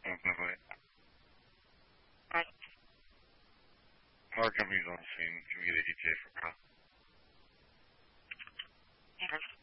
Definitely. Right. Our company's on the scene. Can we get an ETA for Kyle? Yes.